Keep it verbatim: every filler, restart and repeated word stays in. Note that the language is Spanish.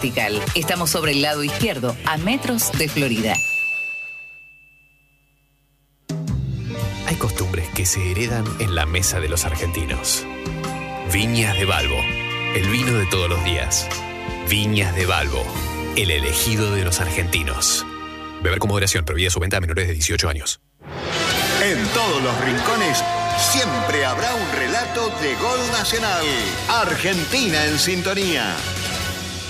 Vertical. Estamos sobre el lado izquierdo, a metros de Florida. Hay costumbres que se heredan en la mesa de los argentinos. Viñas de Balbo, el vino de todos los días. Viñas de Balbo, el elegido de los argentinos. Beber con moderación, prohibida su venta a menores de dieciocho años. En todos los rincones siempre habrá un relato de gol nacional. Argentina en sintonía.